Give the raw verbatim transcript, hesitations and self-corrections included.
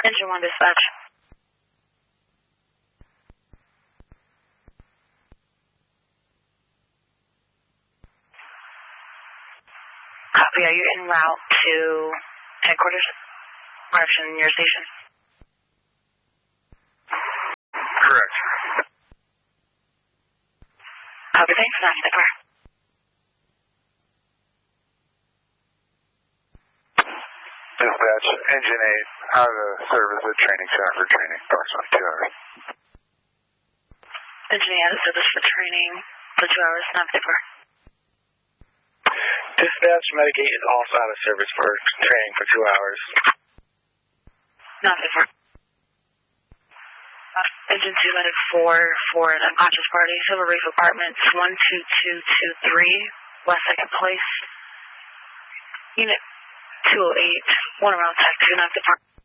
Engine one dispatch. Copy, are you en route to headquarters? Direction your station? Correct. Copy, thanks, nine zipper. Dispatch, Engine eight, out of the service at Training Center for training, approximately two hours. Engine eight, out of service for training for two hours, nine zipper. Dispatch, Medicate is also out of service for training for two hours. nine zipper. Uh, Engine two, Medic four for an unconscious party, Silver Reef Apartments, one two two two three, West second Place. Unit two oh eight, one around tech two, nine zipper.